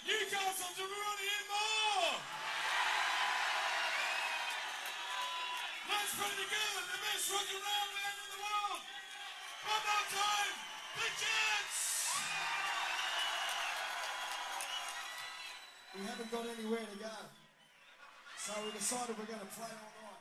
Newcastle, do we want to hear more? Let's put it together, the best rock and roll band in the world. One more time, the Jets! We haven't got anywhere to go, so we decided we're going to play all night.